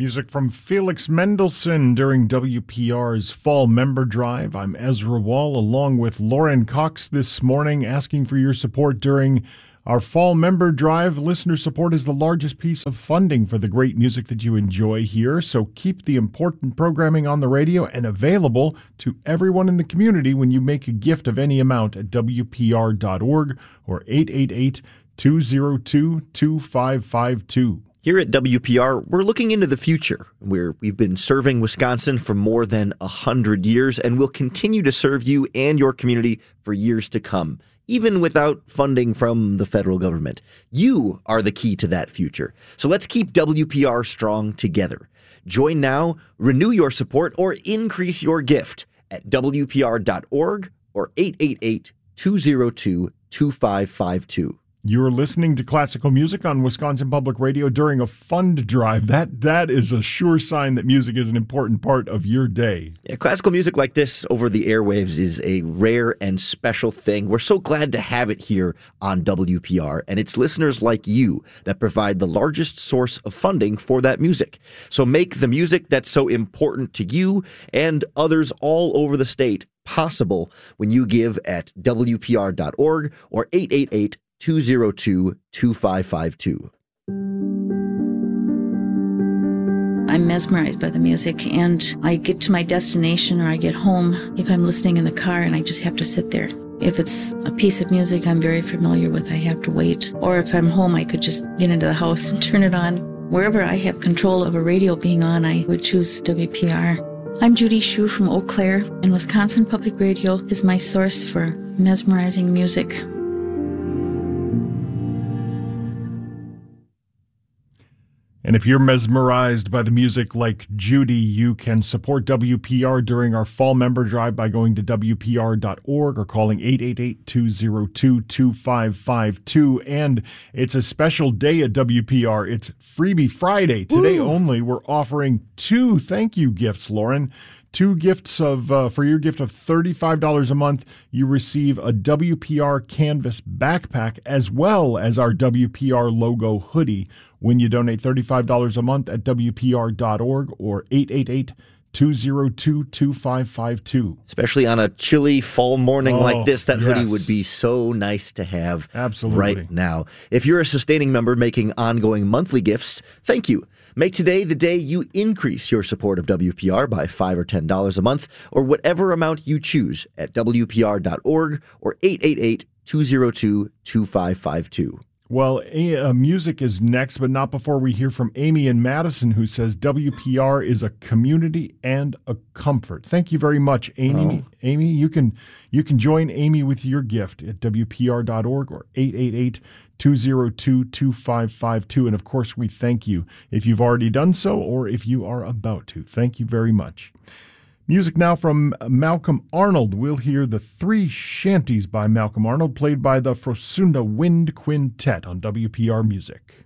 Music from Felix Mendelssohn during WPR's Fall Member Drive. I'm Ezra Wall along with Lauren Cox this morning asking for your support during our Fall Member Drive. Listener support is the largest piece of funding for the great music that you enjoy here, so keep the important programming on the radio and available to everyone in the community when you make a gift of any amount at WPR.org or 888-202-2552. Here at WPR, we're looking into the future. We've been serving Wisconsin for more than 100 years, and we'll continue to serve you and your community for years to come, even without funding from the federal government. You are the key to that future. So let's keep WPR strong together. Join now, renew your support, or increase your gift at WPR.org or 888-202-2552. You're listening to classical music on Wisconsin Public Radio during a fund drive. That is a sure sign that music is an important part of your day. Yeah, classical music like this over the airwaves is a rare and special thing. We're so glad to have it here on WPR, and it's listeners like you that provide the largest source of funding for that music. So make the music that's so important to you and others all over the state possible when you give at WPR.org or 888-202-2552. I'm mesmerized by the music, and I get to my destination or I get home if I'm listening in the car and I just have to sit there. If it's a piece of music I'm very familiar with, I have to wait. Or if I'm home, I could just get into the house and turn it on. Wherever I have control of a radio being on, I would choose WPR. I'm Judy Schuh from Eau Claire, and Wisconsin Public Radio is my source for mesmerizing music. And if you're mesmerized by the music like Judy, you can support WPR during our Fall Member Drive by going to WPR.org or calling 888-202-2552. And it's a special day at WPR. It's Freebie Friday. Today only, we're offering 2 thank you gifts, Lauren. 2 gifts for your gift of $35 a month, you receive a WPR Canvas backpack as well as our WPR logo hoodie when you donate $35 a month at WPR.org or 888-202-2552. Especially on a chilly fall morning like this, that hoodie would be so nice to have right now. If you're a sustaining member making ongoing monthly gifts, thank you. Make today the day you increase your support of WPR by $5 or $10 a month, or whatever amount you choose at WPR.org or 888-202-2552. Well, music is next, but not before we hear from Amy in Madison, who says WPR is a community and a comfort. Thank you very much, Amy. Amy, you can join Amy with your gift at WPR.org or 888-202-2552. And of course, we thank you if you've already done so or if you are about to. Thank you very much. Music now from Malcolm Arnold. We'll hear the 3 Shanties by Malcolm Arnold, played by the Frosunda Wind Quintet on WPR Music.